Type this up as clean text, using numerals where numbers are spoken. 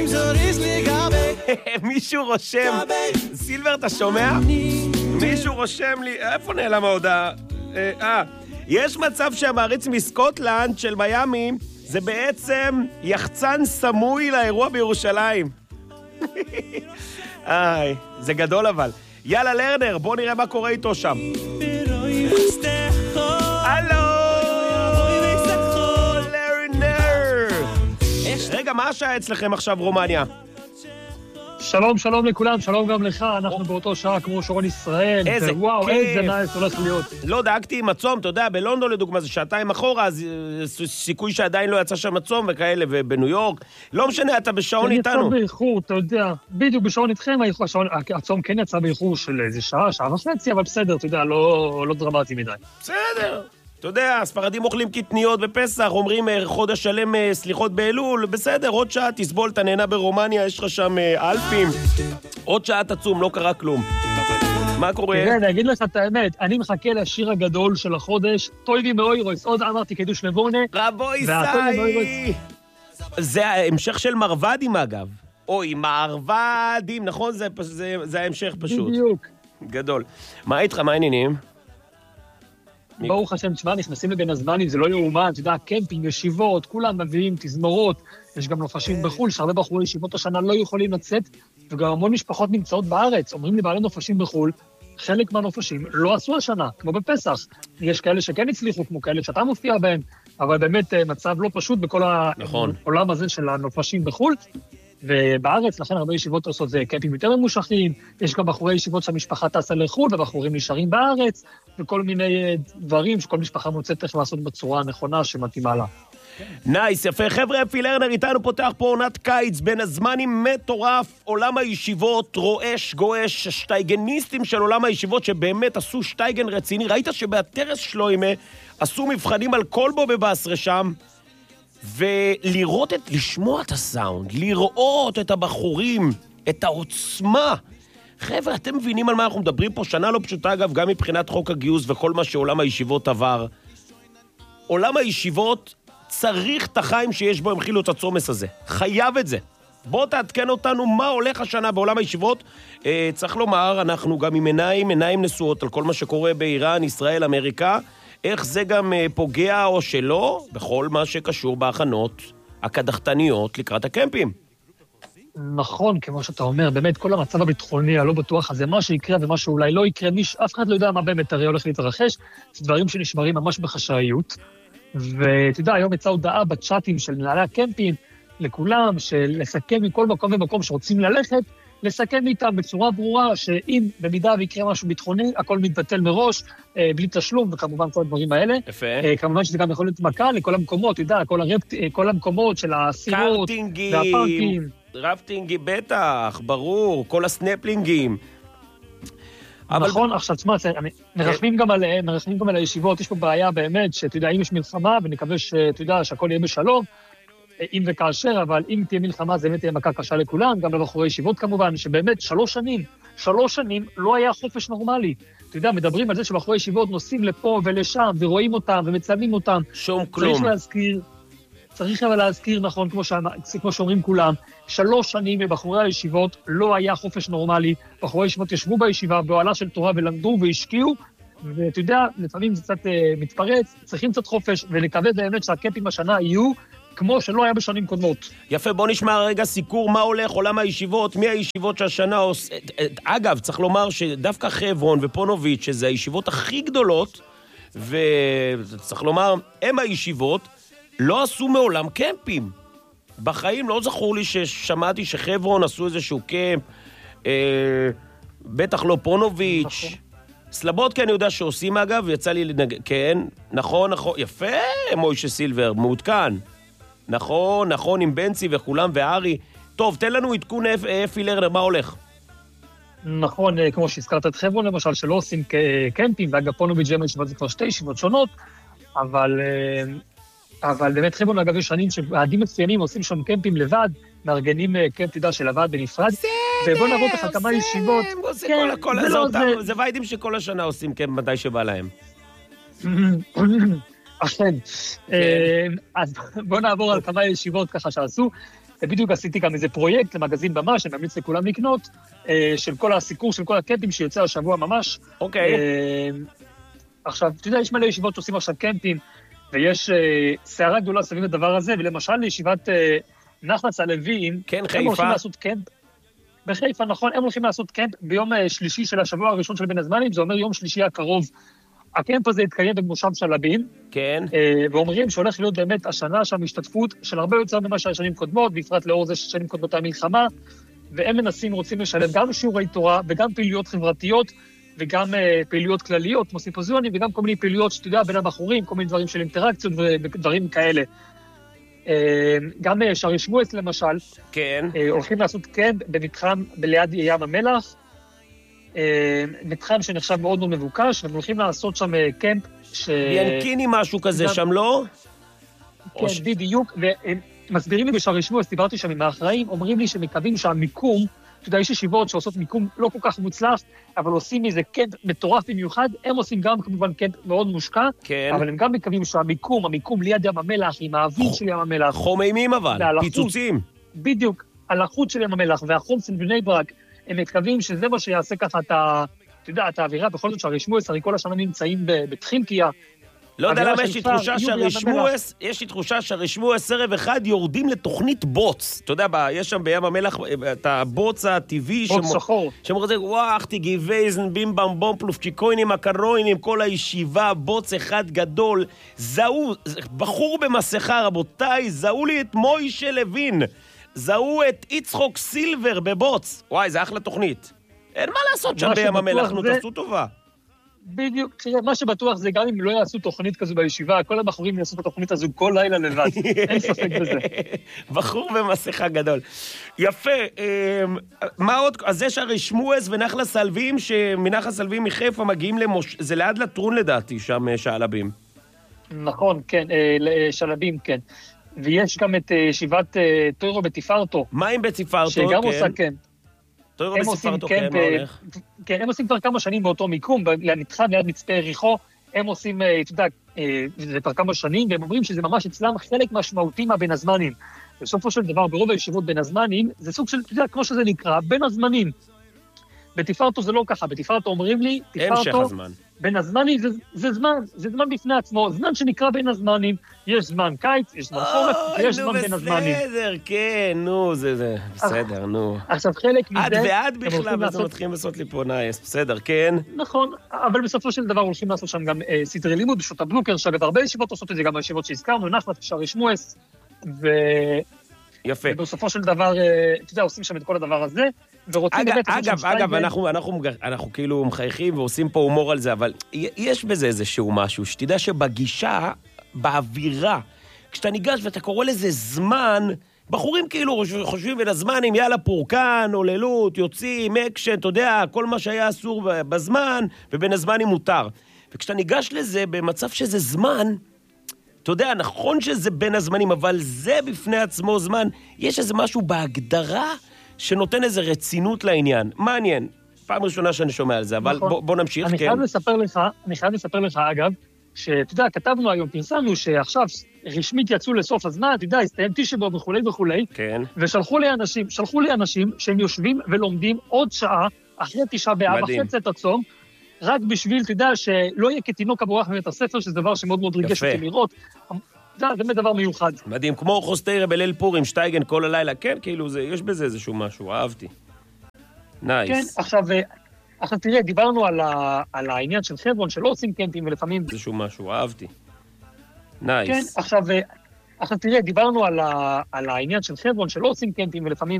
מישהו רושם, סילבר, אתה שומע? מישהו רושם לי, איפה נעלם ההודעה? יש מצב שהמעריץ מסקוטלנד של מיאמי זה בעצם יחצן סמוי לאירוע בירושלים. זה גדול אבל. יאללה לרנר, בוא נראה מה קורה איתו שם. הלו! לרנר! רגע, מה השעה אצלכם עכשיו רומניה? שלום, שלום לכולם, שלום גם לך, אנחנו באותו שעה כמו שרון ישראל. איזה וואו, כיף. איזה נייס הולך להיות. לא, דאגתי עם הצום, אתה יודע, בלונדון לדוגמה זה שעתיים אחורה, אז סיכוי שעדיין לא יצא שם הצום וכאלה, ובניו יורק. לא משנה, אתה בשעון איתנו. אני יצא באיחור, אתה יודע, בדיוק בשעון איתכם, הצום כן יצא באיחור של איזה שעה, שעה וחצי, אבל בסדר, אתה יודע, לא דרמטי מדי. בסדר. אתה יודע, הספרדים אוכלים קטניות בפסח, אומרים חודש שלם סליחות באלול, בסדר, עוד שעה תסבול, אתה נהנה ברומניה, יש לך שם אלפים, עוד שעה תצום, לא קרה כלום. מה קורה? תראה, אני אגיד לך את האמת, אני מחכה לשיר הגדול של החודש, טויבי מאוירויס, עוד אמרתי קידוש לבונה. רבוי סאי! זה ההמשך של מרוודים אגב. אוי, מרוודים, נכון? זה ההמשך פשוט. בדיוק. גדול. מה איתך, מה העניינים? ברוך השם, תשמע, נכנסים לבין הזמנים, זה לא יאומן, אתה יודע, קמפים, ישיבות, כולם מביאים תזמורות, יש גם נופשים בחול, שהרבה בחורי ישיבות השנה לא יכולים לצאת, וגם המון משפחות נמצאות בארץ, אומרים לי בעלי נופשים בחול, חלק מהנופשים לא עשו השנה, כמו בפסח. יש כאלה שכן הצליחו, כמו כאלה שאתה מופיע בהם, אבל באמת מצב לא פשוט בכל העולם הזה של הנופשים בחול, ובארץ, לכן הרבה ישיבות עושות זה קמפים יותר ממושכים, יש גם בחורי ישיבות שהמשפחה טסה לחול, ובחורים נשארים בארץ, וכל מיני דברים שכל משפחה מוצאת איך לעשות בצורה הנכונה שמתאימה לה. נייס, יפה. חבר'ה, אפי לרנר איתנו פותח פה עונת קיץ, בין הזמנים מטורף, עולם הישיבות, רועש, גועש, שטייגניסטים של עולם הישיבות שבאמת עשו שטייגן רציני. ראית שבהטרס שלוימה עשו מבחנים על קולבו בבסרה שם, ולראות לשמוע את הסאונד, לראות את הבחורים, את העוצמה. חבר'ה, אתם מבינים על מה אנחנו מדברים פה? שנה לא פשוטה אגב, גם מבחינת חוק הגיוס וכל מה שעולם הישיבות עבר. עולם הישיבות צריך את החיים שיש בו, המחילו את הצומס הזה. חייב את זה. בוא תעדכן אותנו מה הולך השנה בעולם הישיבות. צריך לומר, אנחנו גם עם עיניים נשואות על כל מה שקורה באיראן, ישראל, אמריקה. איך זה גם פוגע או שלא בכל מה שקשור בהכנות הקדחתניות לקראת הקמפים. נכון, כמו שאתה אומר, באמת כל המצב הביטחוני הלא בטוח הזה, מה שיקרה ומה שאולי לא יקרה, אף אחד לא יודע מה באמת הרי הולך להתרחש, זה דברים שנשמרים ממש בחשאיות, ואתה יודע, היום יצאה הודעה בצ'אטים של מנהלי הקמפים לכולם, של לסכם מכל מקום ומקום שרוצים ללכת, לסכם איתם בצורה ברורה שאם במידה ויקרה משהו ביטחוני, הכל מתבטל מראש, בלי תשלום, וכמובן כל הדברים האלה. יפה. כמובן שזה גם יכול להיות מכה לכל המקומות, אתה יודע, כל המקומות של הסירות והפארקים. רפטינגים, בטח, ברור, כל הסנפלינגים. נכון, עכשיו, תשמע, מרחמים גם על הישיבות, יש פה בעיה באמת, שאתה יודע, אם יש מלחמה, ונקווה שאתה יודע, שהכל יהיה בשלום, אם וכאשר, אבל אם תהיה מלחמה, זה באמת תהיה מכה קשה לכולם, גם לבחורי ישיבות כמובן, שבאמת 3 שנים לא היה חופש נורמלי. אתה יודע, מדברים על זה שבחורי ישיבות נוסעים לפה ולשם, ורואים אותם ומצלמים אותם. שום כלום. צריך אבל להזכיר, נכון, כמו שאומרים כולם, 3 שנים בבחורי הישיבות לא היה חופש נורמלי, בחורי ישיבות ישבו בישיבה, באוהלה של תורה ולמדו והשקיעו, ואתה יודע, לפעמים זה קצת מתפרץ, צריכים קצת חופש, ונקווה באמת שהקמפים השנה יהיו כמו שלא היה בשנים קודמות. יפה, בוא נשמע רגע סיקור מה הולך עולם הישיבות, מי הישיבות שהשנה עושה. אגב, צריך לומר שדווקא חברון ופונוביץ', שזה הישיבות הכי גדולות, וצריך לומר, הם הישיבות, לא עשו מעולם קמפים. בחיים לא זכור לי ששמעתי שחברון עשו איזשהו קמפ, בטח לא פונוביץ'. סלבודקה אני יודע שעושים אגב, יצא לי כן, נכון, יפה, מוישה סילבר, מעודכן. נכון, עם בנצי וכולם וארי. טוב, תן לנו עדכון אפי לרנר, מה הולך? נכון, כמו שהזכרת את חברון למשל, שלא עושים קמפים, ואגב פונוביץ' ג'מל ישיבות זה כבר 2 ישיבות שונות, אבל באמת חברון אגב יש שנים שעדים מצוינים עושים שם קמפים לבד, מארגנים קמפ תדע של לבד בנפרד, ובוא נעבור ככה כמה ישיבות. זה ויידים שכל השנה עושים קמפ מתי שבא להם. אכן. אז בוא נעבור על כמה ישיבות ככה שעשו. ובדיוק עשיתי גם איזה פרויקט למגזין במה, שממליץ לכולם לקנות, של כל הסיקור, של כל הקמפים שיוצא השבוע ממש. אוקיי. עכשיו, אתה יודע, יש מלא ישיבות שעושים עכשיו קמפים, ויש סערה גדולה סביב הדבר הזה, ולמשל לישיבת נחלץ הלווים, כן, הם הולכים חיפה. לעשות קמפ, בחיפה, נכון, הם הולכים לעשות קמפ ביום שלישי של השבוע הראשון של בין הזמנים, זה אומר יום שלישי הקרוב. הקמפ הזה התקיים במושב שלבים, כן. ואומרים שהולך להיות באמת השנה שם השתתפות של הרבה יותר ממה שהשנים קודמות, בפרט לאור זה ששנים קודמות המלחמה, והם רוצים לשלב גם שיעורי תורה, וגם פעילויות חברתיות, וגם פעילויות כלליות, כמו סימפוזיונים, וגם כל מיני פעילויות שאתה יודע, בין הבחורים, כל מיני דברים של אינטראקציות ודברים כאלה. גם שערי שמואס, למשל, כן. הולכים לעשות קמפ במתחם ליד ים המלח, מתחם שנחשב מאוד מאוד מבוקש, והם הולכים לעשות שם קמפ ינקיני משהו כזה שם, לא? כן, בדיוק, והם מסבירים לי בשערי שמואס, דיברתי שם עם האחראים, אומרים לי שמקווים שהמיקום, אתה יודע, יש ישיבות שעושות מיקום לא כל כך מוצלח, אבל עושים איזה קמפ מטורף במיוחד, הם עושים גם כמובן קמפ מאוד מושקע, כן. אבל הם גם מקווים שהמיקום ליד ים המלח, עם האוויר של ים המלח. חומיימים אבל, פיצוצים. בדיוק, על החוץ של ים המלח והחום של בני ברק, הם מתכוונים שזה מה שיעשה ככה אתה יודע, את האווירה, בכל זאת שהרי שמואס, הרי כל השנה נמצאים בתחילקיה. לא יודע למה יש לי תחושה שהרי שמואס ערב אחד יורדים לתוכנית בוץ. אתה יודע, יש שם בים המלח את הבוץ הטבעי. בוץ שחור. שאומר זה, וואח, תיגי וייזן, בים במבום, פלופצ'יקוינים, הקרוינים, כל הישיבה, בוץ אחד גדול. זהו, בחור במסכה, רבותיי, זהו לי את מוישה לוין. זהו את יצחוק סילבר בבוץ. וואי, זה אחלה תוכנית. אין מה לעשות שם בים המלח, נו, תעשו טובה. בדיוק, מה שבטוח זה גם אם לא יעשו תוכנית כזו בישיבה, כל הבחורים יעשו את התוכנית הזו כל לילה לבד, אין ספק בזה. בחור במסכה גדול. יפה, מה עוד? אז יש הרי שמואס ונחלס הלווים, שמנחלס הלווים מחיפה מגיעים זה ליד לטרון לדעתי, שם שעלבים. נכון, כן, שלבים, כן. ויש גם את ישיבת טוירו בתפארתו. מה עם בתפארתו? שגם עושה קמפ. הם עושים קמפ, כן, הם עושים כבר כמה שנים באותו מיקום, למתחם ליד מצפה יריחו, הם עושים, אתה יודע, זה כבר כמה שנים, והם אומרים שזה ממש אצלם חלק משמעותי מהבין הזמנים. בסופו של דבר, ברוב הישיבות בין הזמנים, זה סוג של, אתה יודע, כמו שזה נקרא, בין הזמנים. בתפארתו זה לא ככה, בתפארתו אומרים לי, תפארתו, בין הזמנים זה זמן בפני עצמו, זמן שנקרא בין הזמנים, יש זמן קיץ, יש זמן חורף, ויש זמן בין הזמנים. בסדר, כן, נו, זה בסדר, נו. עכשיו חלק מזה... עד ועד בכלל, ואז מתחילים לעשות לי פה נייס, בסדר, כן. נכון, אבל בסופו של דבר הולכים לעשות שם גם סדרי לימוד, בשו"ת הבלוקר, שאגב הרבה ישיבות עושות את זה, גם הישיבות שהזכרנו, נחלץ, שערי שמואס, יפה. ובסופו של דבר, אתה יודע, עושים שם את כל הדבר הזה, ורוצים באמת... אגב, אנחנו כאילו מחייכים ועושים פה הומור על זה, אבל יש בזה איזשהו משהו, שתדע שבגישה, באווירה, כשאתה ניגש ואתה קורא לזה זמן, בחורים כאילו חושבים בין הזמנים, יאללה פורקן, עוללות, יוצאים, אקשן, אתה יודע, כל מה שהיה אסור בזמן, ובין הזמנים מותר. וכשאתה ניגש לזה במצב שזה זמן, אתה יודע, נכון שזה בין הזמנים, אבל זה בפני עצמו זמן. יש איזה משהו בהגדרה שנותן איזה רצינות לעניין. מעניין. פעם ראשונה שאני שומע על זה, אבל בוא נמשיך. אני חייב לספר לך, אגב, שאתה יודע, כתבנו היום, פרסמנו שעכשיו רשמית יצאו לסוף הזמן, אתה יודע, הסתיים תשבו וכולי, כן. ושלחו לי אנשים שהם יושבים ולומדים עוד שעה אחרי תשעה באב, אחרי צאת הצום, רק בשביל, אתה יודע, שלא יהיה כתינוק הבורח מבית הספר, שזה דבר שמאוד מאוד ריגש אותי לראות. זה באמת דבר מיוחד. מדהים, כמו חוסטיירה בליל פורים, שטייגן כל הלילה, כן, כאילו, יש בזה איזשהו משהו, אהבתי. נייס. כן, עכשיו תראה, דיברנו על העניין של חברון, שלא עושים קמפים ולפעמים... איזשהו משהו, אהבתי. נייס. כן, עכשיו תראה, דיברנו על העניין של חברון, שלא עושים קמפים ולפעמים...